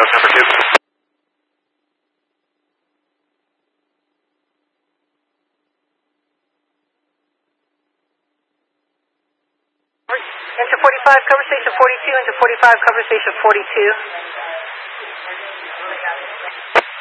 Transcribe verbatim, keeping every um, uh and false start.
Delta number two. Into forty-five, cover station forty-two, into forty-five, cover station forty-two.